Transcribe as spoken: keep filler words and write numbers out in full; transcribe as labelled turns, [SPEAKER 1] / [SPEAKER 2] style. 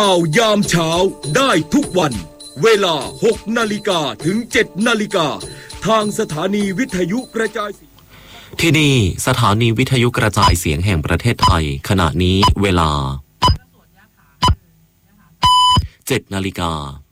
[SPEAKER 1] ข่าวยามเช้าได้ทุกวันเวลาหกนาฬิกาถึงเจ็ดนาฬิกาทางสถานีวิทยุกระจายเสียง
[SPEAKER 2] ที่นี่สถานีวิทยุกระจายเสียงแห่งประเทศไทยขณะนี้เวลาเจ็ดนาฬิกา